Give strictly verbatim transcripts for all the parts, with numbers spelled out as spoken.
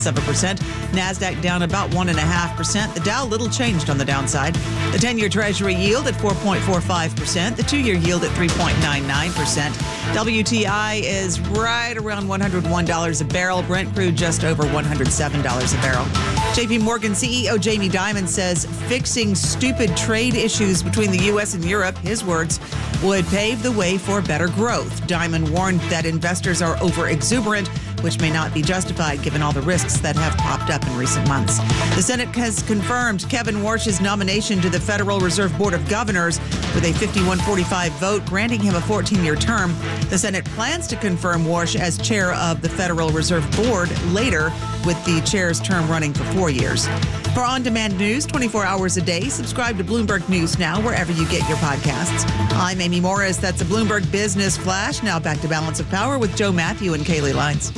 of a percent. NASDAQ down about one and a half percent. The Dow little changed on the downside. The ten-year Treasury yield at four point four five percent. The two-year yield at three point nine nine percent. W T I is right around one hundred one dollars a barrel. Brent crude just over one hundred seven dollars a barrel. J P Morgan C E O Jamie Dimon says fixing stupid trade issues between the U S and Europe, his words, would pave the way for better growth. Dimon warned that investors are over-exuberant, which may not be justified given all the risks that have popped up in recent months. The Senate has confirmed Kevin Warsh's nomination to the Federal Reserve Board of Governors with a fifty-one forty-five vote, granting him a fourteen-year term. The Senate plans to confirm Warsh as chair of the Federal Reserve Board later, with the chair's term running for four years. For on-demand news twenty-four hours a day, subscribe to Bloomberg News Now wherever you get your podcasts. I'm Amy Morris. That's a Bloomberg Business Flash. Now back to Balance of Power with Joe Matthew and Kaylee Lines.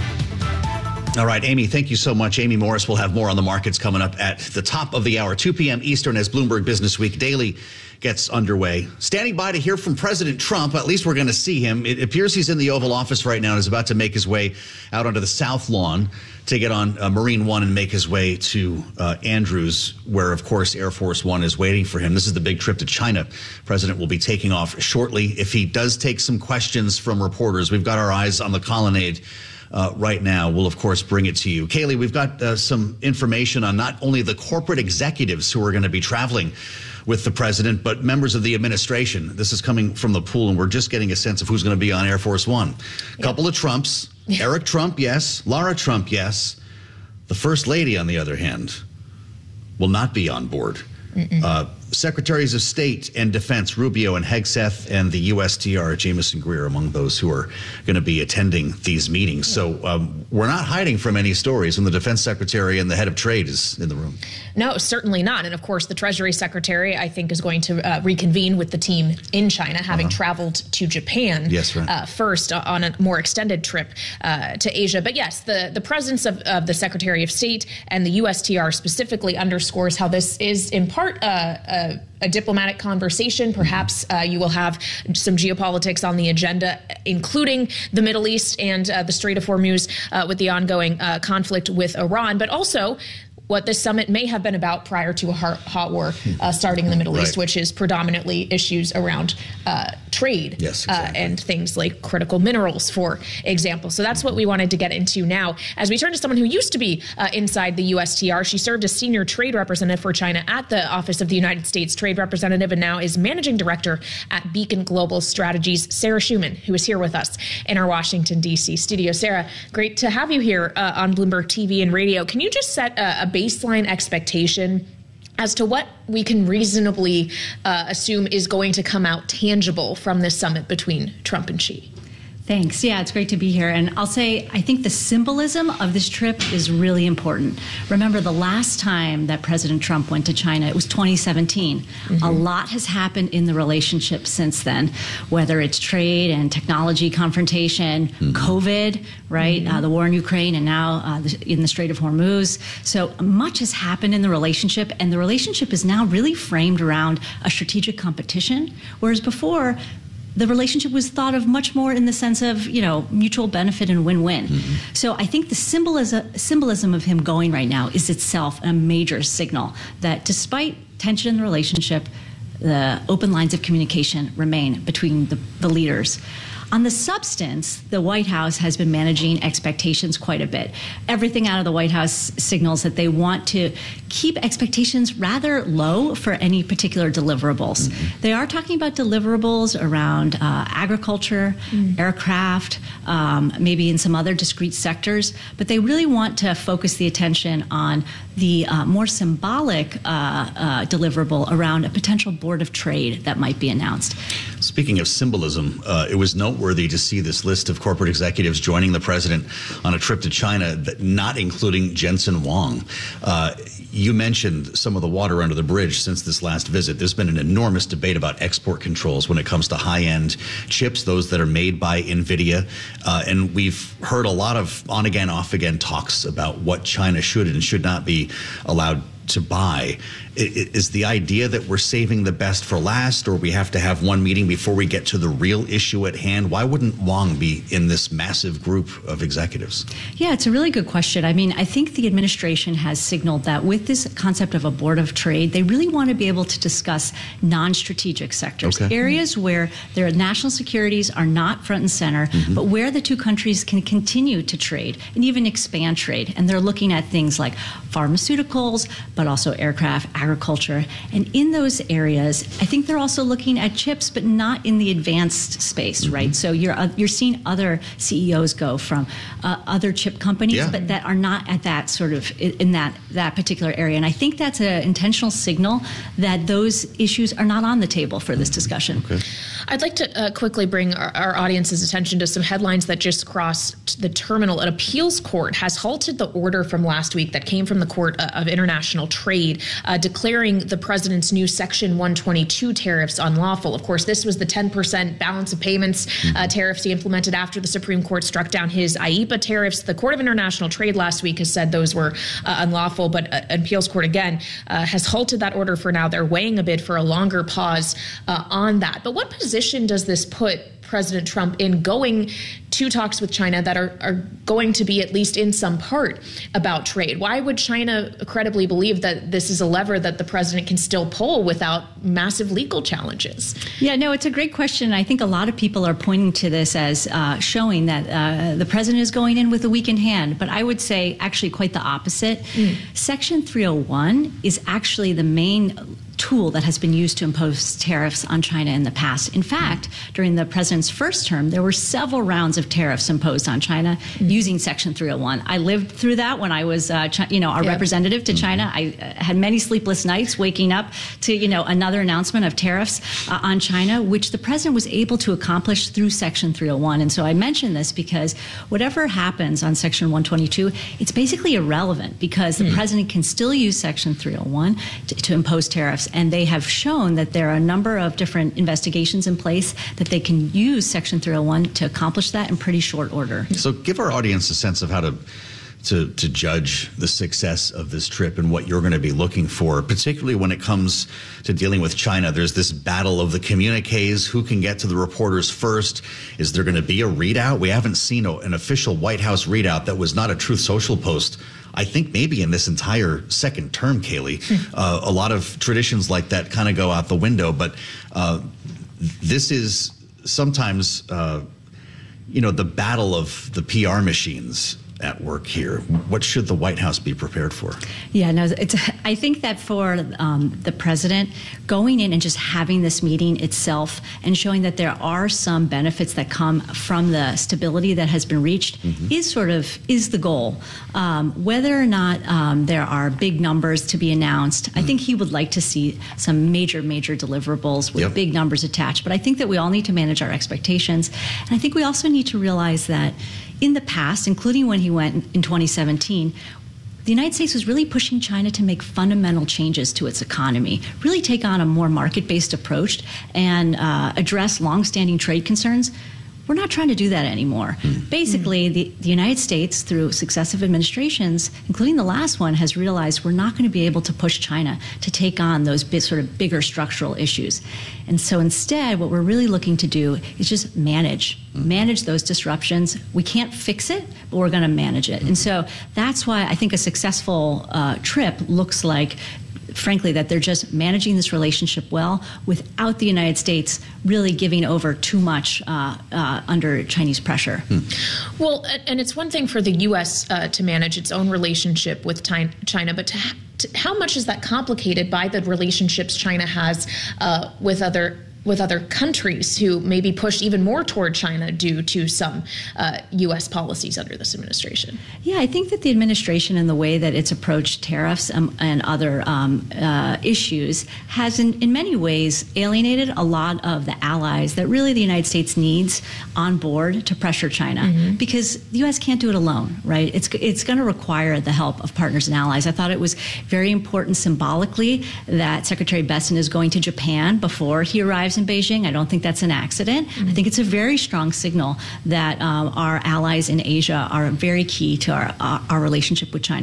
All right, Amy, thank you so much. Amy Morris will have more on the markets coming up at the top of the hour, two p.m. Eastern, as Bloomberg Business Week Daily gets underway. Standing by to hear from President Trump. At least we're going to see him. It appears he's in the Oval Office right now and is about to make his way out onto the South Lawn to get on uh, Marine One and make his way to uh, Andrews, where, of course, Air Force One is waiting for him. This is the big trip to China. President will be taking off shortly. If he does take some questions from reporters, we've got our eyes on the colonnade Uh, right now. We'll, of course, bring it to you. Kaylee, we've got uh, some information on not only the corporate executives who are going to be traveling with the president, but members of the administration. This is coming from the pool, and we're just getting a sense of who's going to be on Air Force One. A yep. couple of Trumps. Eric Trump, yes. Lara Trump, yes. The First Lady, on the other hand, will not be on board. Uh, Secretaries of State and Defense Rubio and Hegseth, and the U S T R Jamieson Greer among those who are going to be attending these meetings. So um, we're not hiding from any stories when the Defense Secretary and the head of trade is in the room. No, certainly not. And of course, the Treasury Secretary, I think, is going to uh, reconvene with the team in China, having uh-huh. traveled to Japan yes, right. uh, first on a more extended trip uh, to Asia. But yes, the, the presence of, of the Secretary of State and the U S T R specifically underscores how this is in part uh, a a diplomatic conversation. Perhaps uh, you will have some geopolitics on the agenda, including the Middle East and uh, the Strait of Hormuz uh, with the ongoing uh, conflict with Iran, but also what this summit may have been about prior to a hot, hot war uh, starting in the Middle right. East, which is predominantly issues around uh, trade yes, exactly. uh, and things like critical minerals, for example. So that's what we wanted to get into now. As we turn to someone who used to be uh, inside the U S T R, she served as senior trade representative for China at the Office of the United States Trade Representative and now is managing director at Beacon Global Strategies, Sarah Schuman, who is here with us in our Washington, D C studio. Sarah, great to have you here uh, on Bloomberg T V and radio. Can you just set a, a baseline expectation as to what we can reasonably uh, assume is going to come out tangible from this summit between Trump and Xi? Thanks. Yeah, it's great to be here. And I'll say, I think the symbolism of this trip is really important. Remember, the last time that President Trump went to China, it was twenty seventeen. Mm-hmm. A lot has happened in the relationship since then, whether it's trade and technology confrontation, mm-hmm. COVID, right, mm-hmm. uh, the war in Ukraine, and now uh, the, in the Strait of Hormuz. So much has happened in the relationship, and the relationship is now really framed around a strategic competition, whereas before, the relationship was thought of much more in the sense of, you know, mutual benefit and win-win. Mm-hmm. So I think the symbolism, symbolism of him going right now is itself a major signal that despite tension in the relationship, the open lines of communication remain between the, the leaders. On the substance, the White House has been managing expectations quite a bit. Everything out of the White House signals that they want to keep expectations rather low for any particular deliverables. Mm-hmm. They are talking about deliverables around uh, agriculture, mm-hmm. aircraft, um, maybe in some other discrete sectors, but they really want to focus the attention on the uh, more symbolic uh, uh, deliverable around a potential board of trade that might be announced. Speaking of symbolism, uh, it was noteworthy to see this list of corporate executives joining the president on a trip to China, not including Jensen Huang. Uh, you mentioned some of the water under the bridge since this last visit. There's been an enormous debate about export controls when it comes to high-end chips, those that are made by NVIDIA. Uh, and we've heard a lot of on-again, off-again talks about what China should and should not be allowed to buy. Is the idea that we're saving the best for last, or we have to have one meeting before we get to the real issue at hand? Why wouldn't Wang be in this massive group of executives? Yeah, it's a really good question. I mean, I think the administration has signaled that with this concept of a board of trade, they really want to be able to discuss non-strategic sectors, okay. areas where their national securities are not front and center, mm-hmm. but where the two countries can continue to trade and even expand trade. And they're looking at things like pharmaceuticals, but also aircraft, agriculture. And in those areas, I think they're also looking at chips, but not in the advanced space, mm-hmm. right? So you're uh, you're seeing other C E Os go from uh, other chip companies, yeah. but that are not at that sort of in that that particular area. And I think that's an intentional signal that those issues are not on the table for this discussion. Okay. I'd like to uh, quickly bring our, our audience's attention to some headlines that just crossed the terminal. An appeals court has halted the order from last week that came from the Court of International Trade, uh, declaring the president's new Section one twenty-two tariffs unlawful. Of course, this was the ten percent balance of payments uh, tariffs he implemented after the Supreme Court struck down his I E P A tariffs. The Court of International Trade last week has said those were uh, unlawful, but uh, an appeals court again uh, has halted that order for now. They're weighing a bid for a longer pause uh, on that. But what position does this put President Trump in going to talks with China that are, are going to be at least in some part about trade? Why would China credibly believe that this is a lever that the president can still pull without massive legal challenges? Yeah, no, it's a great question. I think a lot of people are pointing to this as uh, showing that uh, the president is going in with a weakened hand. But I would say actually quite the opposite. Mm. Section three oh one is actually the main tool that has been used to impose tariffs on China in the past. In fact, during the president's first term, there were several rounds of tariffs imposed on China mm-hmm. using Section three oh one. I lived through that when I was, uh, Chi- you know, our yep. representative to China. I uh, had many sleepless nights waking up to, you know, another announcement of tariffs uh, on China, which the president was able to accomplish through Section three oh one. And so I mention this because whatever happens on Section one twenty-two, it's basically irrelevant because the mm. president can still use Section three oh one to, to impose tariffs. And they have shown that there are a number of different investigations in place that they can use Section three oh one to accomplish that in pretty short order. So give our audience a sense of how to to, to judge the success of this trip and what you're going to be looking for, particularly when it comes to dealing with China. There's this battle of the communiques. Who can get to the reporters first? Is there going to be a readout? We haven't seen a, an official White House readout that was not a Truth Social post. I think maybe in this entire second term, Kayleigh, uh, a lot of traditions like that kind of go out the window. But uh, this is sometimes, uh, you know, the battle of the P R machines at work here. What should the White House be prepared for? Yeah, no, it's, I think that for um, the president, going in and just having this meeting itself and showing that there are some benefits that come from the stability that has been reached mm-hmm. is sort of, is the goal. Um, whether or not um, there are big numbers to be announced, mm-hmm. I think he would like to see some major, major deliverables with yep. big numbers attached. But I think that we all need to manage our expectations. And I think we also need to realize that in the past, including when he went in twenty seventeen, the United States was really pushing China to make fundamental changes to its economy, really take on a more market-based approach and uh, address longstanding trade concerns. We're not trying to do that anymore. Mm. Basically, the, the United States, through successive administrations, including the last one, has realized we're not going to be able to push China to take on those big, sort of bigger structural issues. And so instead, what we're really looking to do is just manage, mm. manage those disruptions. We can't fix it, but we're going to manage it. Mm. And so that's why I think a successful uh, trip looks like, frankly, that they're just managing this relationship well without the United States really giving over too much uh, uh, under Chinese pressure. Hmm. Well, and it's one thing for the U S uh, to manage its own relationship with China, but to, ha- to how much is that complicated by the relationships China has uh, with other with other countries who maybe push even more toward China due to some uh, U S policies under this administration? Yeah, I think that the administration and the way that it's approached tariffs um, and other um, uh, issues has in, in many ways alienated a lot of the allies that really the United States needs on board to pressure China, mm-hmm. because the U S can't do it alone, right? It's, it's going to require the help of partners and allies. I thought it was very important symbolically that Secretary Bessent is going to Japan before he arrives in Beijing. I don't think that's an accident. Mm-hmm. I think it's a very strong signal that um, our allies in Asia are very key to our, our, our relationship with China.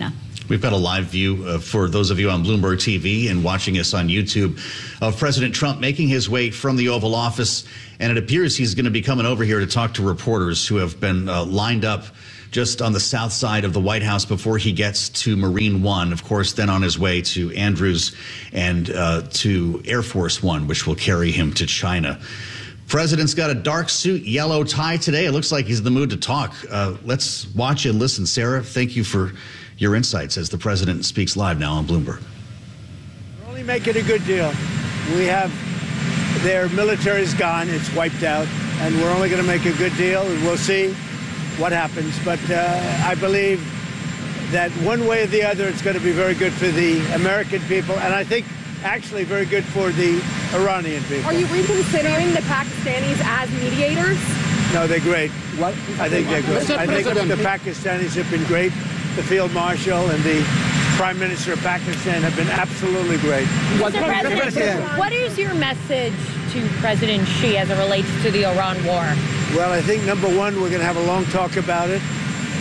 We've got a live view uh, for those of you on Bloomberg T V and watching us on YouTube of President Trump making his way from the Oval Office. And it appears he's going to be coming over here to talk to reporters who have been uh, lined up just on the south side of the White House before he gets to Marine One, of course, then on his way to Andrews and uh, to Air Force One, which will carry him to China. President's got a dark suit, yellow tie today. It looks like he's in the mood to talk. Uh, let's watch and listen. Sarah, thank you for your insights as the president speaks live now on Bloomberg. We're only making a good deal. We have their military is gone. It's wiped out. And we're only going to make a good deal. And we'll see what happens. But uh, I believe that one way or the other, it's going to be very good for the American people. And I think actually very good for the Iranian people. Are you reconsidering the Pakistanis as mediators? No, they're great. What? I think they're good. I think the Pakistanis have been great. The Field Marshal and the Prime Minister of Pakistan have been absolutely great. Mister President, what is your message to President Xi as it relates to the Iran war? Well, I think, number one, we're going to have a long talk about it.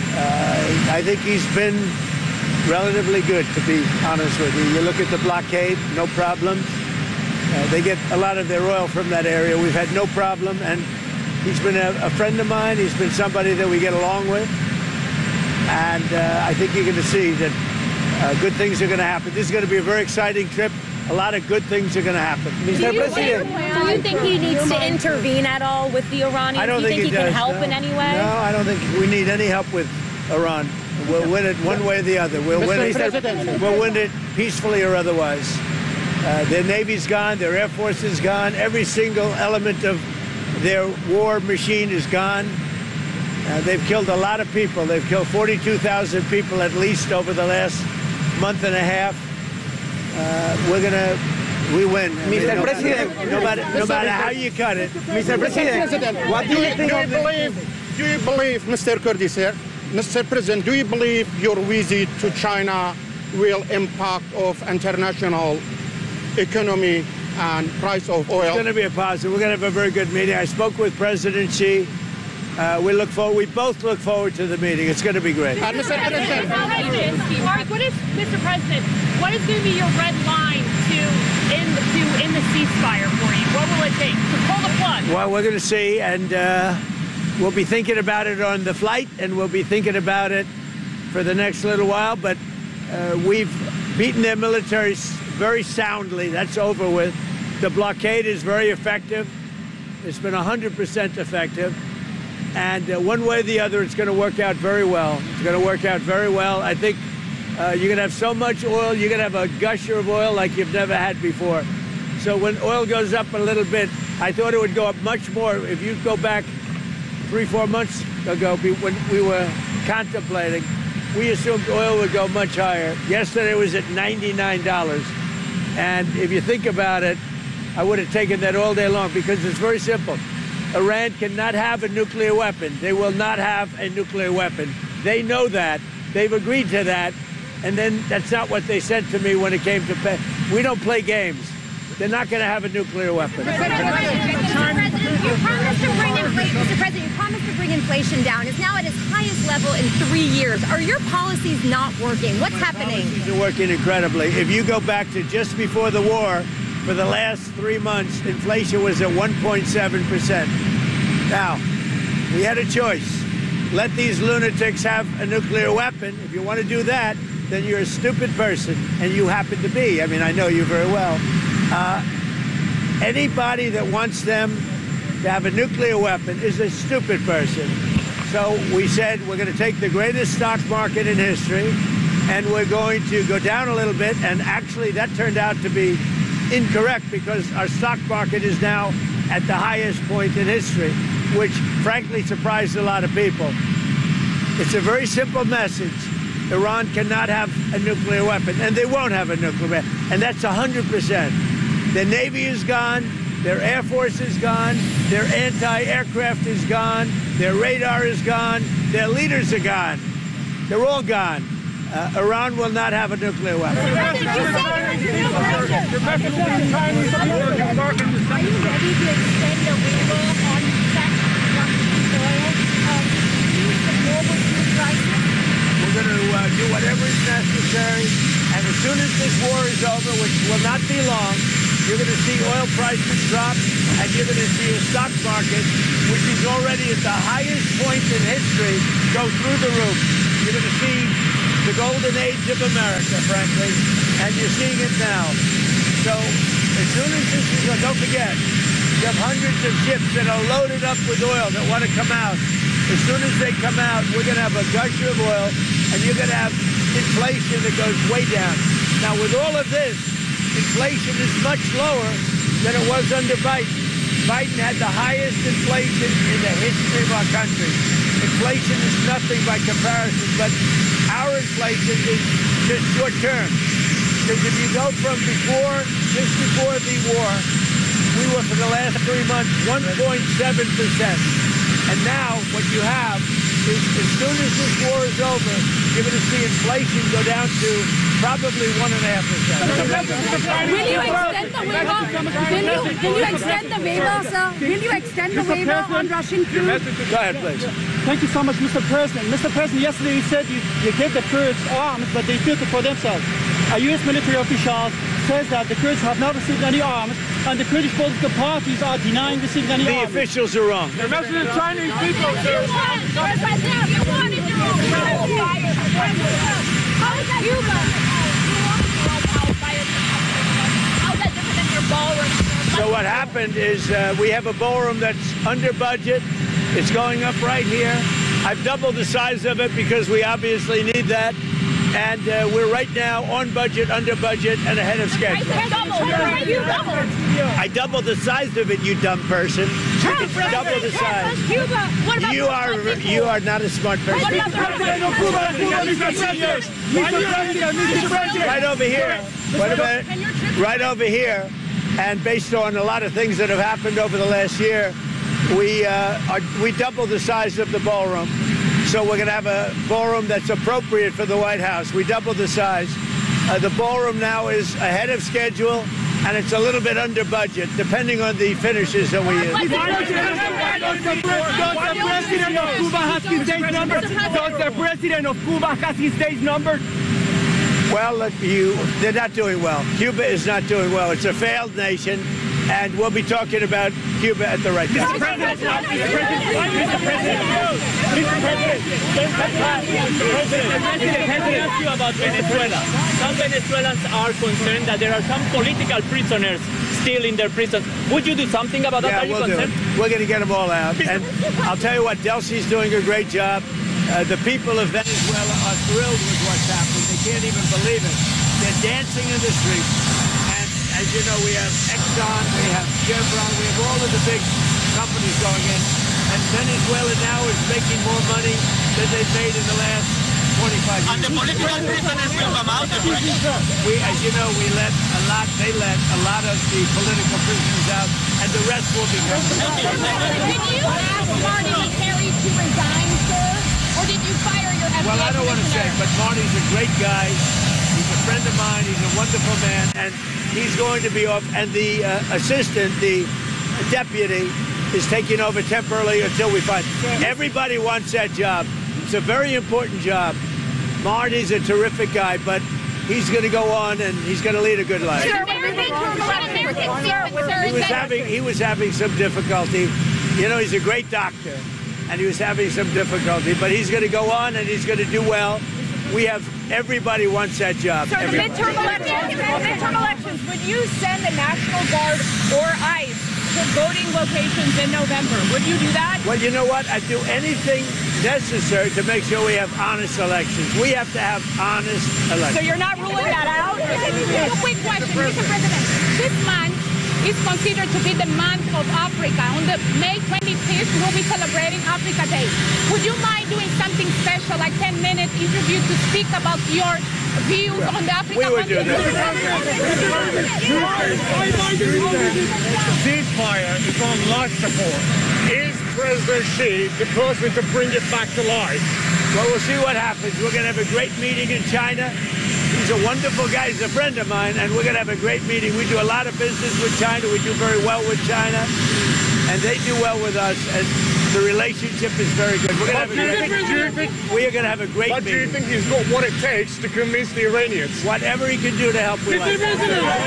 Uh, I think he's been relatively good, to be honest with you. You look at the blockade, no problems. Uh, they get a lot of their oil from that area. We've had no problem, and he's been a, a friend of mine. He's been somebody that we get along with. And uh, I think you're going to see that uh, good things are going to happen. This is going to be a very exciting trip. A lot of good things are going to happen. Mister President, do you think he needs to intervene at all with the Iranians? I don't do you think, think he, he can does, help no. in any way? No, I don't think we need any help with Iran. We'll win it one way or the other. We'll win it, we'll win it peacefully or otherwise. Uh, their Navy's gone. Their Air Force is gone. Every single element of their war machine is gone. Uh, they've killed a lot of people. They've killed forty-two thousand people at least over the last month and a half. Uh, we're going to, we win. I mean, Mister no, President, no matter, no matter how you cut it. Mister President, what do you think? Do you believe, do you believe, Mister Kurdi, sir, Mister President, do you believe your visit to China will impact of international economy and price of oil? It's going to be a positive. We're going to have a very good meeting. I spoke with President Xi. Uh, we look forward. We both look forward to the meeting. It's going to be great. Uh, Mister President, Mark, what is, Mister President, what is going to be your red line to end to end the ceasefire for you? What will it take to pull the plug? Well, we're going to see, and uh, we'll be thinking about it on the flight, and we'll be thinking about it for the next little while. But uh, we've beaten their military very soundly. That's over with. The blockade is very effective. It's been one hundred percent effective. And uh, one way or the other, it's going to work out very well. It's going to work out very well. I think uh, you're going to have so much oil, you're going to have a gusher of oil like you've never had before. So when oil goes up a little bit, I thought it would go up much more. If you go back three, four months ago, when we were contemplating, we assumed oil would go much higher. Yesterday it was at ninety-nine dollars. And if you think about it, I would have taken that all day long because it's very simple. Iran cannot have a nuclear weapon. They will not have a nuclear weapon. They know that. They've agreed to that. And then that's not what they said to me when it came to pay. We don't play games. They're not going to have a nuclear weapon. Mister President, you promised to bring inflation. Mister President, you promised to bring inflation down. It's now at its highest level in three years. Are your policies not working? What's My happening? Policies are working incredibly. If you go back to just before the war, for the last three months, inflation was at one point seven percent. Now, we had a choice. Let these lunatics have a nuclear weapon. If you want to do that, then you're a stupid person, and you happen to be. I mean, I know you very well. Uh, anybody that wants them to have a nuclear weapon is a stupid person. So we said we're going to take the greatest stock market in history, and we're going to go down a little bit, and actually that turned out to be incorrect because our stock market is now at the highest point in history, which frankly surprised a lot of people. It's a very simple message. Iran cannot have a nuclear weapon, and they won't have a nuclear weapon, and that's one hundred percent. Their Navy is gone, their Air Force is gone, their anti-aircraft is gone, their radar is gone, their leaders are gone. They're all gone. Uh, Iran will not have a nuclear weapon. Are you ready to extend a waiver on sanctions on oil to ease the global food crisis? We're going to uh, going to do whatever is necessary. And as soon as this war is over, which will not be long, you're going to see oil prices drop, and you're going to see a stock market, which is already at the highest point in history, go through the roof. You're going to see the golden age of America, frankly, and you're seeing it now. So as soon as this is, don't forget, you have hundreds of ships that are loaded up with oil that want to come out. As soon as they come out, we're going to have a gusher of oil, and you're going to have inflation that goes way down. Now, with all of this, inflation is much lower than it was under Biden. Biden had the highest inflation in the history of our country. Inflation is nothing by comparison, but our inflation is just short term. Because if you go from before, just before the war, we were for the last three months one point seven percent. And now what you have is as soon as this war is over, you're going to see inflation go down to probably one and a half percent. Will you extend the waiver? Will you, will you extend the waiver, sir? Will you extend the waiver on Russian crude? Go ahead, please. Thank you so much, Mister President. Mister President, yesterday you said you, you gave the Kurds arms, but they took it for themselves. A U S military official says that the Kurds have not received any arms, and the Kurdish political parties are denying receiving any the arms. The officials are wrong. They're messing with Chinese people, sir. How is that Cuba? How's that different than your ballroom? So what happened is uh, we have a ballroom that's under budget. It's going up right here. I've doubled the size of it because we obviously need that. And uh, we're right now on budget, under budget, and ahead of schedule. I doubled the size of it, you dumb person. It's double the size. You are you are not a smart person. Right over here. Wait a minute. Right over here. And based on a lot of things that have happened over the last year, we uh, are, we doubled the size of the ballroom. So we're going to have a ballroom that's appropriate for the White House. We doubled the size. Uh, the ballroom now is ahead of schedule, and it's a little bit under budget, depending on the finishes that we use. Does the president of Cuba have his days numbered? Does the president of Cuba have his days numbered? Well, look, you, they're not doing well. Cuba is not doing well. It's a failed nation. And we'll be talking about Cuba at the right time. Mister President, Mister President, Mister President, Mister President, Let me ask you about Venezuela. Some Venezuelans are concerned that there are some political prisoners still in their prisons. Would you do something about that? Yeah, are you we'll concerned? do it. We're going to get them all out. And I'll tell you what, Delcy's doing a great job. Uh, the people of Venezuela are thrilled with what's happening. They can't even believe it. They're dancing in the streets. As you know, we have Exxon, we have Chevron, we have all of the big companies going in. And Venezuela now is making more money than they've made in the last twenty-five years. And the political prisoners will come out. We, as you know, we let a lot, they let a lot of the political prisoners out, and the rest will be coming. Did you ask Marty McCary to resign, sir? Or did you fire your F B I Well, I don't want to say, but Marty's a great guy. He's a friend of mine. He's a wonderful man. And he's going to be off. And the uh, assistant, the deputy, is taking over temporarily until we find. Everybody wants that job. It's a very important job. Marty's a terrific guy, but he's going to go on and he's going to lead a good life. Sir, American sir, He was having he was having some difficulty. You know, he's a great doctor, and he was having some difficulty, but he's going to go on and he's going to do well. We have everybody wants that job. So the midterm elections, the midterm elections, would you send the National Guard or ICE to voting locations in November? Would you do that? Well, you know what? I'd do anything necessary to make sure we have honest elections. We have to have honest elections. So you're not ruling that out? A quick question, Mister President. This month is considered to be the month of Africa. On the May twenty-fifth, we'll be celebrating Africa Day. Would you mind doing something special, like ten minute interview to speak about your views on the Africa? We would do that. Ceasefire is on life support. Is President Xi the person to bring it back to life? Well, we'll see what happens. We're going to have a great meeting in China. He's a wonderful guy. He's a friend of mine, and we're going to have a great meeting. We do a lot of business with China. We do very well with China, and they do well with us. And The relationship is very good. We're gonna have a do, you great, think, do you think? we are going to have a great But do you meeting. think he's got what it takes to convince the Iranians? Whatever he can do to help, we like. Mister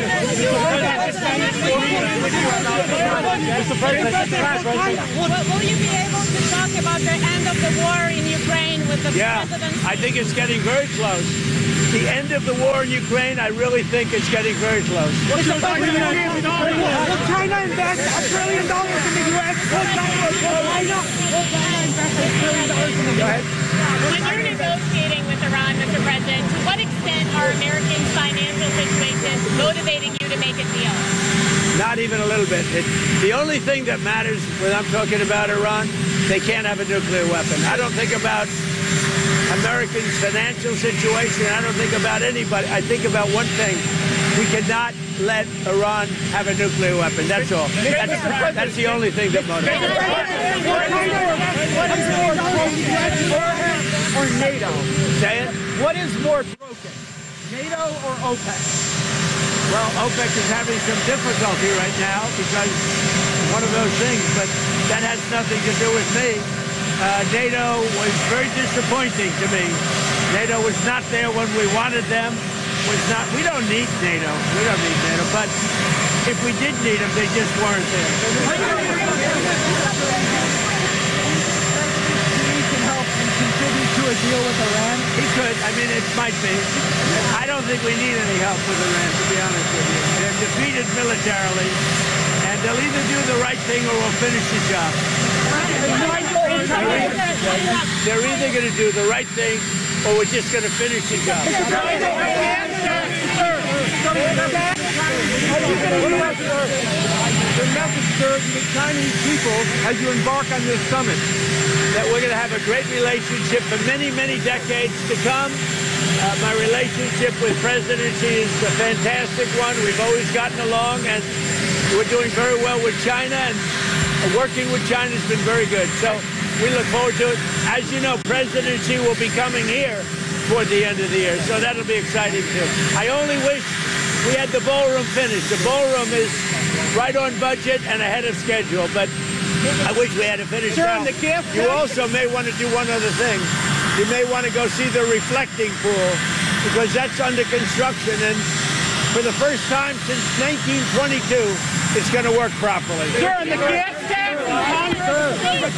President, Will, will you be able to talk about the end of the war in Ukraine with the Yeah, president? I think it's getting very close. The end of the war in Ukraine, I really think it's getting very close. Will China invest a trillion dollars in the U S? Will China invest a trillion dollars in the U S? When you're negotiating with Iran, Mister President, to what extent are Americans' financial situations motivating you to make a deal? Not even a little bit. It, the only thing that matters when I'm talking about Iran, they can't have a nuclear weapon. I don't think about Americans' financial situation. I don't think about anybody. I think about one thing. We cannot let Iran have a nuclear weapon. That's all. That's, that's the only thing that motivates. What is more broken, or NATO? Say it. What is more broken, NATO or OPEC? Well, OPEC is having some difficulty right now because one of those things, but that has nothing to do with me. Uh, NATO was very disappointing to me. NATO was not there when we wanted them. Was not. We don't need NATO. We don't need NATO. But if we did need them, they just weren't there. Contribute to a deal with Iran? He could. I mean, it might be. I don't think we need any help with Iran, to be honest with you. They're defeated militarily, and they'll either do the right thing or we'll finish the job. They're either going to do the right thing or we're just going to finish the job. The message, sir, to the Chinese people as you embark on this summit. That we're going to have a great relationship for many, many decades to come. Uh, my relationship with President Xi is a fantastic one. We've always gotten along, and we're doing very well with China, and working with China has been very good. So we look forward to it. As you know, President Xi will be coming here toward the end of the year, so that'll be exciting too. I only wish we had the ballroom finished. The ballroom is right on budget and ahead of schedule, but I wish we had it finished Sure, now. the gift. You also may want to do one other thing. You may want to go see the reflecting pool because that's under construction, and for the first time since nineteen twenty-two, it's going to work properly. Sure, and the gas tax in Congress.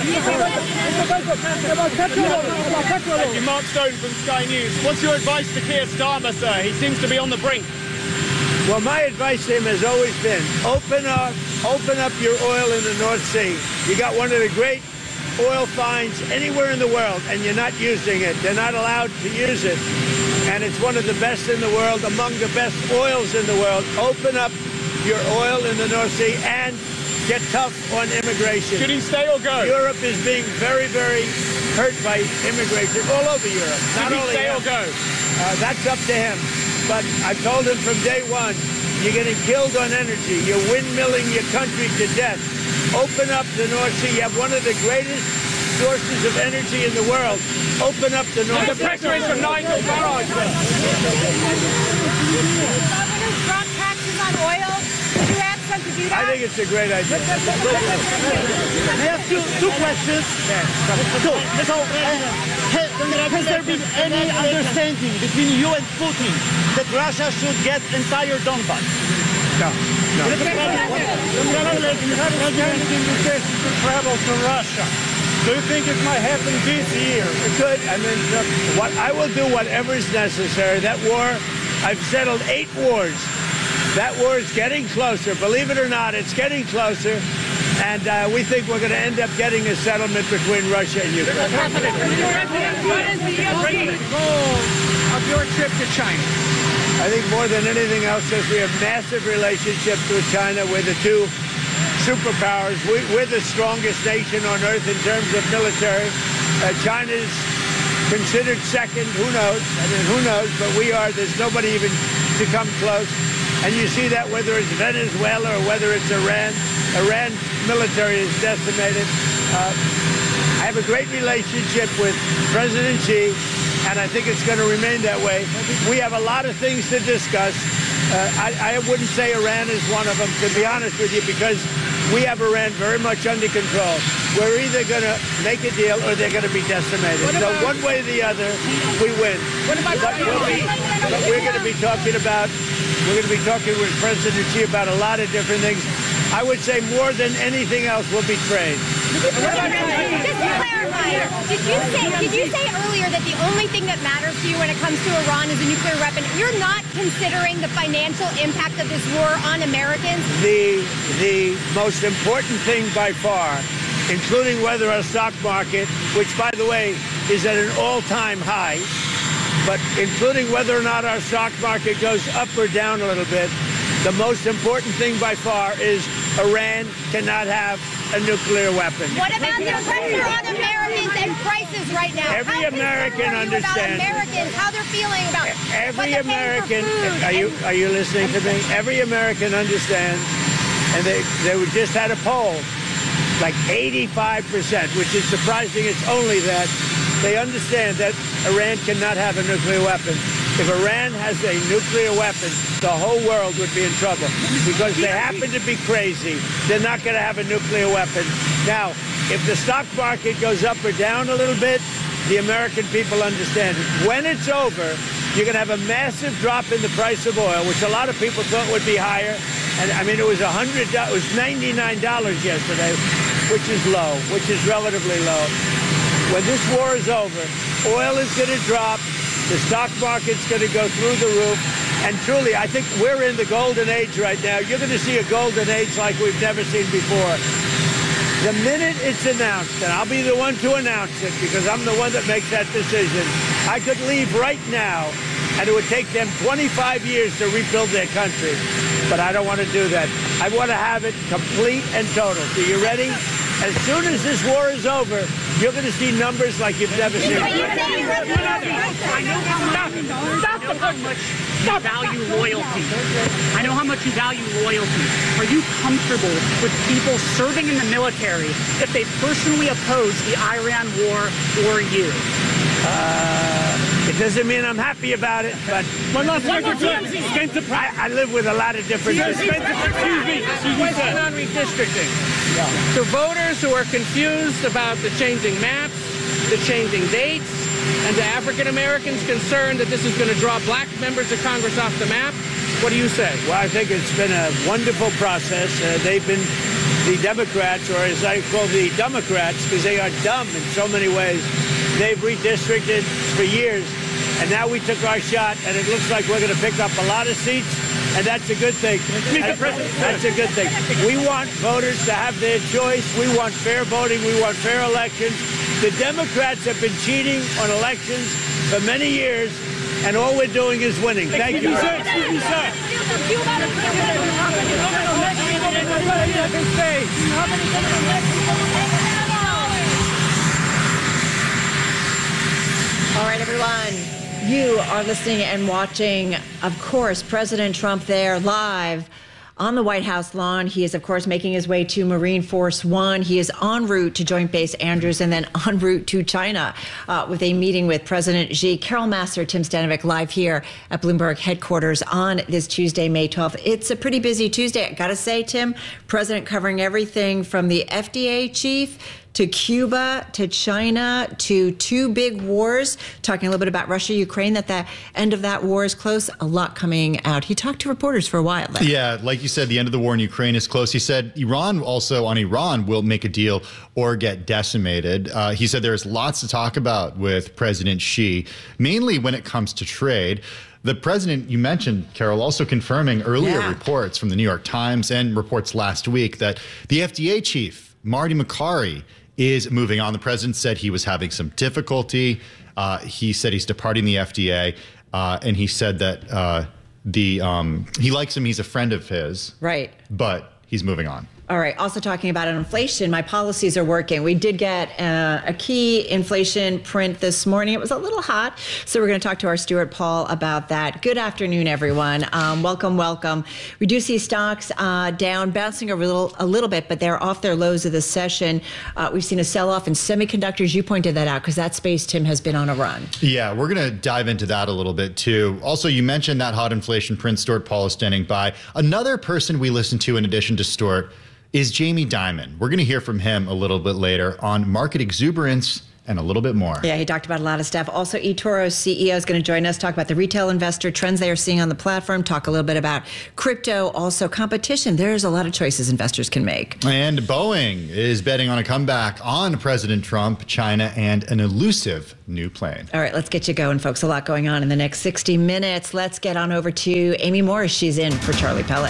Thank you, Mark Stone from Sky News. What's your advice to Keir Starmer, sir? He seems to be on the brink. Well, my advice to him has always been open up, open up your oil in the North Sea. You got one of the great oil finds anywhere in the world, and you're not using it. They're not allowed to use it. And it's one of the best in the world, among the best oils in the world. Open up your oil in the North Sea and get tough on immigration. Should he stay or go? Europe is being very, very hurt by immigration all over Europe. Should Not he only stay him. or go? Uh, that's up to him. But I told him from day one, you're getting killed on energy. You're windmilling your country to death. Open up the North Sea. You have one of the greatest sources of energy in the world. Open up the North Sea. The pressure is from Nigel Farage. Governor Trump taxes on oil. Would you ask them to do that? I think it's a great idea. I have two, two questions. So, so uh, has, has there been any understanding between you and Putin that Russia should get entire Donbass? No. No. Mister President, you have an invitation to travel to Russia. Do you think it might happen this year? It could. I mean, look, what I will do whatever is necessary. That war, I've settled eight wars. That war is getting closer. Believe it or not, it's getting closer. And uh, we think we're going to end up getting a settlement between Russia and Ukraine. What is the ultimate goal of your trip to China? I think more than anything else is we have massive relationships with China. We're the two superpowers. We, we're the strongest nation on earth in terms of military. Uh, China's considered second. Who knows? I mean, who knows? But we are. There's nobody even to come close. And you see that whether it's Venezuela or whether it's Iran. Iran's military is decimated. Uh, I have a great relationship with President Xi, and I think it's going to remain that way. We have a lot of things to discuss. Uh, I, I wouldn't say Iran is one of them, to be honest with you, because we have Iran very much under control. we're either going to make a deal or they're going to be decimated. So one way or the other, we win. What about but, we'll be, but we're going to be talking about, we're going to be talking with President Xi about a lot of different things. I would say more than anything else will be trade. Just to clarify, did you say did you say earlier that the only thing that matters to you when it comes to Iran is a nuclear weapon? You're not considering the financial impact of this war on Americans? The the most important thing by far, including whether our stock market, which by the way is at an all-time high, but including whether or not our stock market goes up or down a little bit, the most important thing by far is Iran cannot have a nuclear weapon. What about the pressure on Americans and prices right now? Every how American are you understands. About Americans, how they're feeling about every what American. Are you are you listening to me? Every American understands, and they they just had a poll, like eighty-five percent, which is surprising. It's only that they understand that Iran cannot have a nuclear weapon. If Iran has a nuclear weapon, the whole world would be in trouble because they happen to be crazy. They're not going to have a nuclear weapon. Now, if the stock market goes up or down a little bit, the American people understand it. When it's over, you're going to have a massive drop in the price of oil, which a lot of people thought would be higher. And I mean, it was one hundred dollars, it was ninety-nine dollars yesterday, which is low, which is relatively low. When this war is over, oil is going to drop. The stock market's going to go through the roof. And truly, I think we're in the golden age right now. You're going to see a golden age like we've never seen before. The minute it's announced, and I'll be the one to announce it because I'm the one that makes that decision, I could leave right now, and it would take them twenty-five years to rebuild their country. But I don't want to do that. I want to have it complete and total. So you ready? As soon as this war is over, you're going to see numbers like you've never seen. I know how much, stop how much you value loyalty. I know how much you value loyalty. Are you comfortable with people serving in the military if they personally oppose the Iran war or you? Uh, it doesn't mean I'm happy about it, but I, I live with a lot of different. Excuse me. Question on redistricting. To voters who are confused about the changing maps, the changing dates, and to African Americans concerned that this is going to draw black members of Congress off the map, what do you say? Well, I think it's been a wonderful process. Uh, they've been, the Democrats, or as I call the Democrats, because they are dumb in so many ways, they've redistricted for years. And now we took our shot, and it looks like we're going to pick up a lot of seats, and that's a good thing. That's, that's a good thing. We want voters to have their choice. We want fair voting. We want fair elections. The Democrats have been cheating on elections for many years, and all we're doing is winning. Thank you. Excuse me, sir. All right, everyone. You are listening and watching, of course, President Trump there live on the White House lawn. He is, of course, making his way to Marine Force One. He is en route to Joint Base Andrews and then en route to China uh, with a meeting with President Xi. Carol Massar, Tim Stanovic, live here at Bloomberg headquarters on this Tuesday, May twelfth. It's a pretty busy Tuesday. I got to say, Tim, President covering everything from the F D A chief to Cuba, to China, to two big wars, talking a little bit about Russia, Ukraine, that the end of that war is close, a lot coming out. He talked to reporters for a while there. Yeah, like you said, the end of the war in Ukraine is close. He said Iran also, on Iran, will make a deal or get decimated. Uh, he said there's lots to talk about with President Xi, mainly when it comes to trade. The president, you mentioned, Carol, also confirming earlier yeah. reports from the New York Times and reports last week that the F D A chief, Marty Makary, is moving on. The president said he was having some difficulty. Uh, he said he's departing the F D A, uh, and he said that uh, the um, he likes him. He's a friend of his. Right. But he's moving on. All right. Also talking about inflation, my policies are working. We did get uh, a key inflation print this morning. It was a little hot, so we're going to talk to our Stuart Paul about that. Good afternoon, everyone. Um, welcome, welcome. We do see stocks uh, down, bouncing a little, a little bit, but they're off their lows of the session. Uh, we've seen a sell-off in semiconductors. You pointed that out because that space, Tim, has been on a run. Yeah, we're going to dive into that a little bit, too. Also, you mentioned that hot inflation print. Stuart Paul is standing by. Another person we listen to in addition to Stuart is Jamie Dimon. We're going to hear from him a little bit later on market exuberance and a little bit more. Yeah, he talked about a lot of stuff. Also, eToro's C E O is going to join us, talk about the retail investor trends they are seeing on the platform, talk a little bit about crypto, also competition. There's a lot of choices investors can make. And Boeing is betting on a comeback on President Trump, China, and an elusive new plane. All right, let's get you going, folks. A lot going on in the next sixty minutes. Let's get on over to Amy Morris. She's in for Charlie Pellet.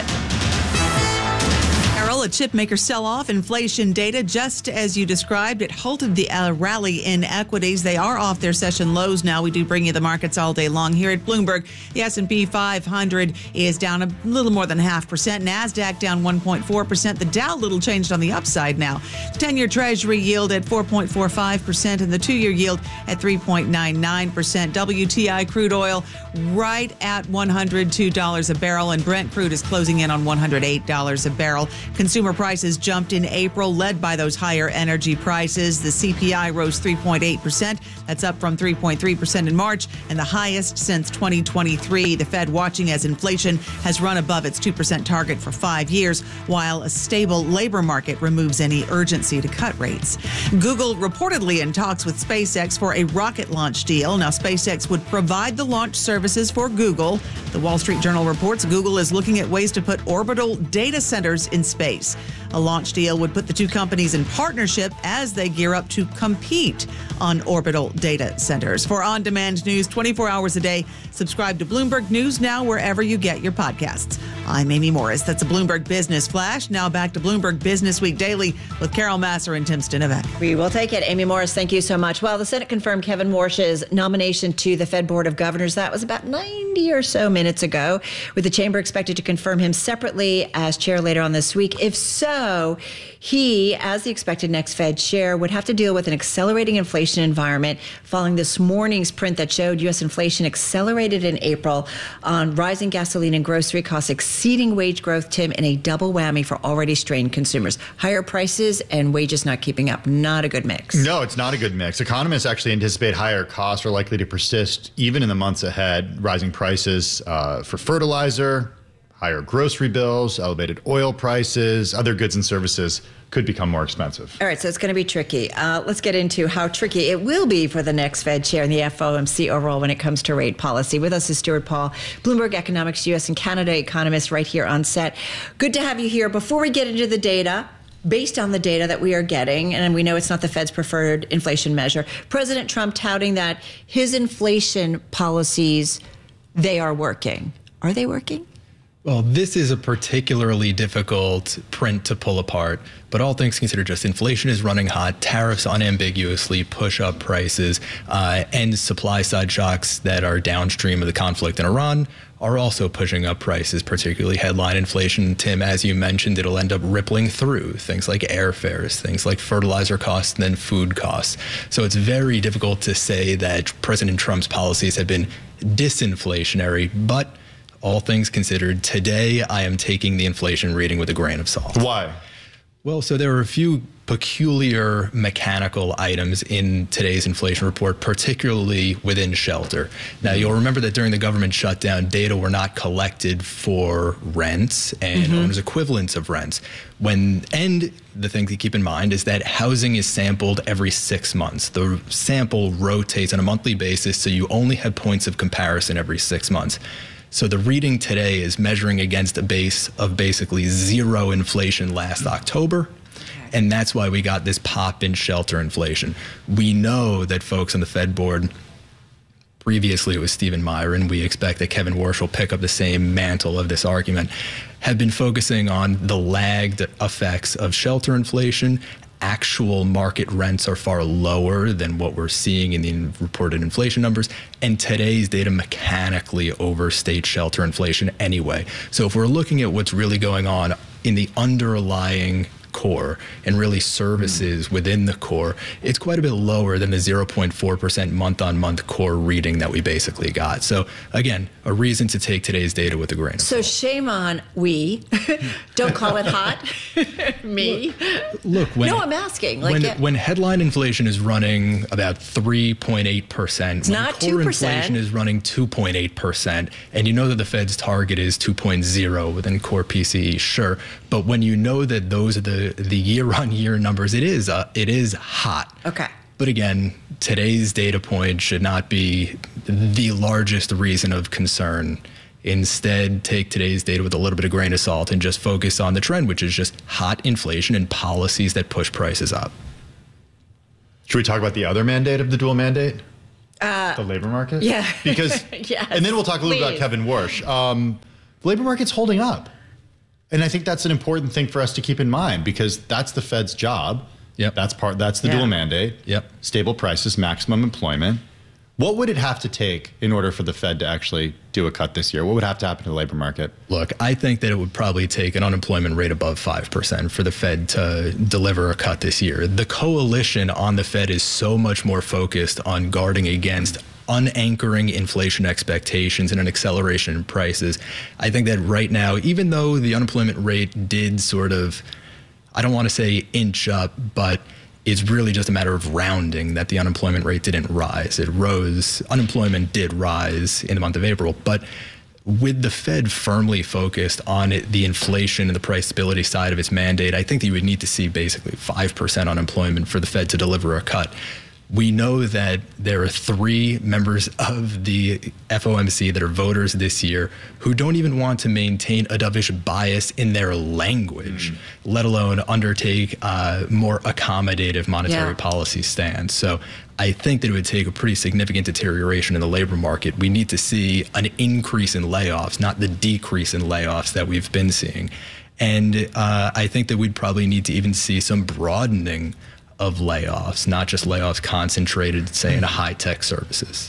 A chip maker sell-off, inflation data, just as you described, it halted the uh, rally in equities. They are off their session lows now. We do bring you the markets all day long here at Bloomberg. The S and P five hundred is down a little more than half percent. NASDAQ down one point four percent. The Dow little changed on the upside now. ten-year Treasury yield at four point four five percent and the two-year yield at three point nine nine percent. W T I crude oil right at one hundred two dollars a barrel, and Brent crude is closing in on one hundred eight dollars a barrel. Consumer prices jumped in April, led by those higher energy prices. The C P I rose three point eight percent. That's up from three point three percent in March and the highest since twenty twenty-three. The Fed watching as inflation has run above its two percent target for five years, while a stable labor market removes any urgency to cut rates. Google reportedly in talks with SpaceX for a rocket launch deal. Now, SpaceX would provide the launch services for Google. The Wall Street Journal reports Google is looking at ways to put orbital data centers in space. A launch deal would put the two companies in partnership as they gear up to compete on orbital data centers. For on-demand news twenty-four hours a day, subscribe to Bloomberg News Now wherever you get your podcasts. I'm Amy Morris. That's a Bloomberg Business Flash. Now back to Bloomberg Business Week Daily with Carol Massar and Tim Stinovec. We will take it. Amy Morris, thank you so much. Well, the Senate confirmed Kevin Warsh's nomination to the Fed Board of Governors. That was about ninety or so minutes ago, with the chamber expected to confirm him separately as chair later on this week. If so, he, as the expected next Fed chair, would have to deal with an accelerating inflation environment following this morning's print that showed U S inflation accelerated in April on rising gasoline and grocery costs exceeding wage growth, Tim, in a double whammy for already strained consumers. Higher prices and wages not keeping up. Not a good mix. No, it's not a good mix. Economists actually anticipate higher costs are likely to persist even in the months ahead. Rising prices uh, for fertilizer, higher grocery bills, elevated oil prices, other goods and services could become more expensive. All right, so it's going to be tricky. Uh, let's get into how tricky it will be for the next Fed chair in the F O M C overall when it comes to rate policy. With us is Stuart Paul, Bloomberg Economics U S and Canada economist right here on set. Good to have you here. Before we get into the data, based on the data that we are getting, and we know it's not the Fed's preferred inflation measure, President Trump touting that his inflation policies, they are working. Are they working? Well, this is a particularly difficult print to pull apart, but all things considered, just inflation is running hot. Tariffs unambiguously push up prices, uh, and supply side shocks that are downstream of the conflict in Iran are also pushing up prices, particularly headline inflation. Tim, as you mentioned, it'll end up rippling through things like airfares, things like fertilizer costs, and then food costs. So it's very difficult to say that President Trump's policies have been disinflationary, but all things considered, today I am taking the inflation reading with a grain of salt. Why? Well, so there are a few peculiar mechanical items in today's inflation report, particularly within shelter. Now, you'll remember that during the government shutdown, data were not collected for rents and mm-hmm. owners' equivalents of rents. When and the thing to keep in mind is that housing is sampled every six months. The sample rotates on a monthly basis, so you only have points of comparison every six months. So the reading today is measuring against a base of basically zero inflation last October. And that's why we got this pop in shelter inflation. We know that folks on the Fed board, previously it was Stephen Myron, we expect that Kevin Warsh will pick up the same mantle of this argument, have been focusing on the lagged effects of shelter inflation. Actual market rents are far lower than what we're seeing in the reported inflation numbers, and today's data mechanically overstate shelter inflation anyway. So if we're looking at what's really going on in the underlying core and really services mm. within the core, it's quite a bit lower than the zero point four percent month-on-month core reading that we basically got. So again, a reason to take today's data with a grain of so salt. So shame on we. Don't call it hot. Me. Look, look when, no, I'm asking. Like when, yeah. when headline inflation is running about three point eight percent, it's when not core two percent. Inflation is running two point eight percent, and you know that the Fed's target is two point oh within core P C E, sure. But when you know that those are the, the year-on-year numbers, it is uh, it is hot. Okay. But again, today's data point should not be the largest reason of concern. Instead, take today's data with a little bit of grain of salt and just focus on the trend, which is just hot inflation and policies that push prices up. Should we talk about the other mandate of the dual mandate? Uh, the labor market? Yeah. Because, yes, and then we'll talk a little please. bit about Kevin Warsh. Um, the labor market's holding up. And I think that's an important thing for us to keep in mind because that's the Fed's job. Yep. That's part, that's the yeah. dual mandate. Yep. Stable prices, maximum employment. What would it have to take in order for the Fed to actually do a cut this year? What would have to happen to the labor market? Look, I think that it would probably take an unemployment rate above five percent for the Fed to deliver a cut this year. The coalition on the Fed is so much more focused on guarding against unanchoring inflation expectations and an acceleration in prices. I think that right now, even though the unemployment rate did sort of, I don't want to say inch up, but it's really just a matter of rounding that the unemployment rate didn't rise. It rose. Unemployment did rise in the month of April, but with the Fed firmly focused on it, the inflation and the price stability side of its mandate, I think that you would need to see basically five percent unemployment for the Fed to deliver a cut. We know that there are three members of the F O M C that are voters this year who don't even want to maintain a dovish bias in their language, mm. let alone undertake a more accommodative monetary yeah. policy stance. So I think that it would take a pretty significant deterioration in the labor market. We need to see an increase in layoffs, not the decrease in layoffs that we've been seeing. And uh, I think that we'd probably need to even see some broadening of layoffs, not just layoffs concentrated, say, in high-tech services.